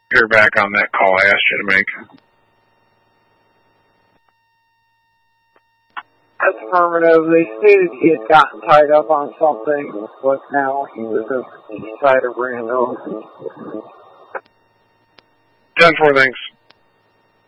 hear back on that call I asked you to make. Affirmative. They stated he had gotten tied up on something, but now he was decided to bring it over. 10-4, thanks.